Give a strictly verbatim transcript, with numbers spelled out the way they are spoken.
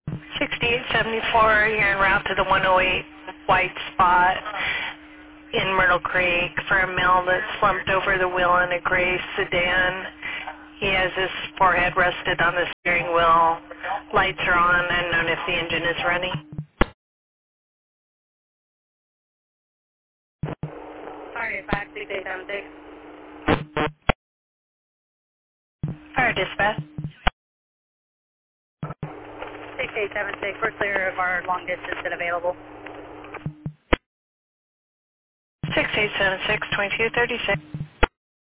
sixty-eight seventy-four, you're en route to the one oh eight white spot in Myrtle Creek for a male that slumped over the wheel in a gray sedan. He has his forehead rested on the steering wheel. Lights are on, unknown if the engine is running. Fire five six eight seven six. Fire dispatch. six eight seven six, we're clear of our long distance and available. six eight seven six, twenty-two thirty-six.